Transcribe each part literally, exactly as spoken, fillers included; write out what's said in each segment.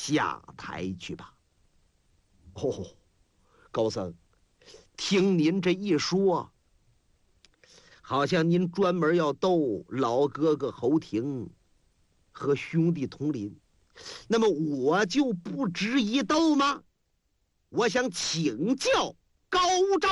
下台去吧。哦，高僧，听您这一说，好像您专门要斗老哥哥侯廷和兄弟同林，那么我就不值一斗吗？我想请教高招。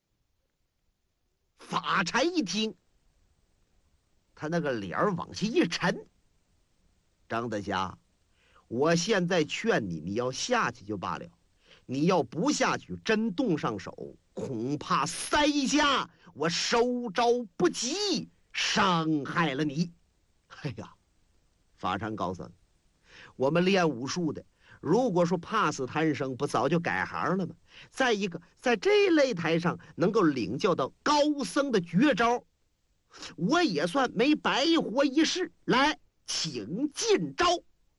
法禅一听，他那个脸儿往下一沉。张大侠，我现在劝你，你要下去就罢了，你要不下去，真动上手，恐怕塞下我收招不及，伤害了你。哎呀，法禅高僧，我们练武术的，如果说怕死贪生，不早就改行了吗？再一个，在这擂台上能够领教到高僧的绝招，我也算没白活一世。来，请进招。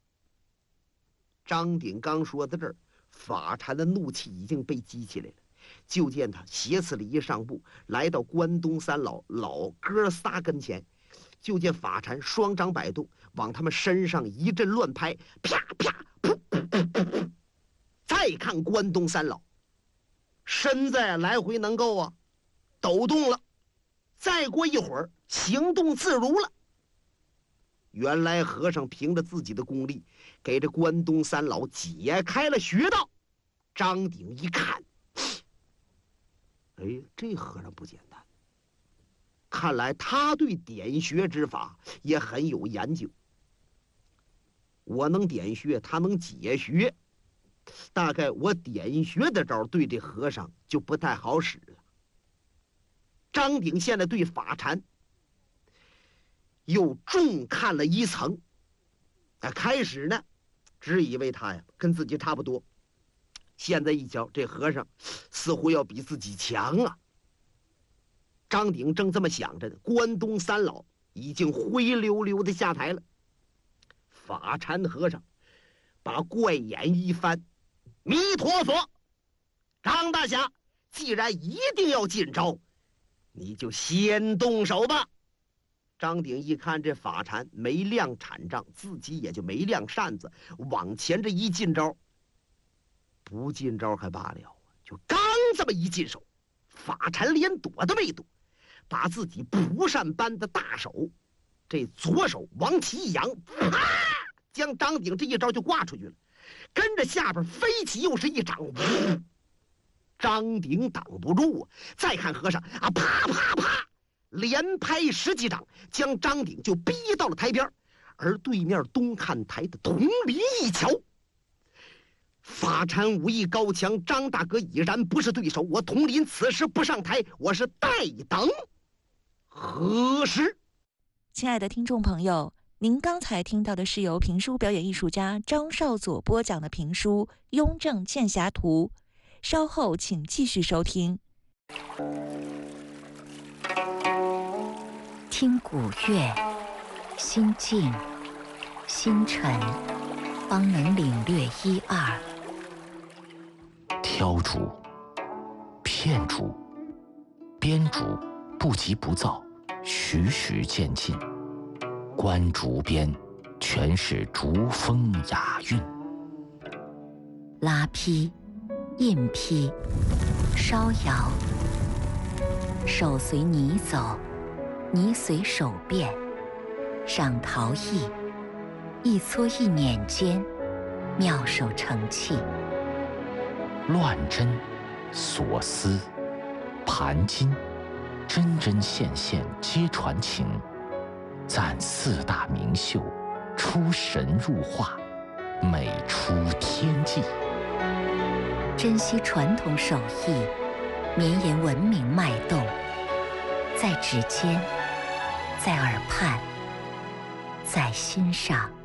张鼎刚说到这儿，法禅的怒气已经被激起来了。就见他斜刺了一上步，来到关东三老老哥仨跟前。就见法禅双掌摆动，往他们身上一阵乱拍，啪啪噗噗噗噗噗。再看关东三老，身子来回能够啊抖动了，再过一会儿行动自如了。原来和尚凭着自己的功力，给这关东三老解开了穴道。张鼎一看，哎，这和尚不简单，看来他对点穴之法也很有研究。我能点穴，他能解穴，大概我点穴的招对这和尚就不太好使了。张鼎现在对法禅又重看了一层。啊，开始呢，只以为他呀跟自己差不多，现在一瞧，这和尚似乎要比自己强啊。张鼎正这么想着呢，关东三老已经灰溜溜的下台了。法禅和尚把怪眼一翻，弥陀佛，张大侠，既然一定要进招，你就先动手吧。张鼎一看这法禅没亮铲杖，自己也就没亮扇子，往前这一进招，不进招还罢了，就刚这么一进手，法禅连躲都没躲，把自己蒲扇般的大手，这左手往起一扬，啪，将张鼎这一招就挂出去了。跟着下边飞起又是一掌，张鼎挡不住啊！再看和尚啊，啪啪啪，连拍十几掌，将张鼎就逼到了台边。而对面东看台的佟林一瞧，法禅武艺高强，张大哥已然不是对手，我佟林此时不上台，我是待等何时？ 亲爱的听众朋友，您刚才听到的是由评书表演艺术家张少佐播讲的评书《雍正剑侠图》，稍后请继续收听。 听古乐，心静心沉，方能领略一二。 挑竹、片竹、编竹不急不躁，徐徐渐进。观竹边，全是竹风雅韵。 拉坯、印坯、烧窑，手随泥走，泥随手变。上陶艺，一搓一捻间，妙手成器。 乱针、锁丝、盘金，针针线线皆传情。赞四大名秀，出神入化，美出天际。 珍惜传统手艺，绵延文明脉动，在指尖，在耳畔，在心上。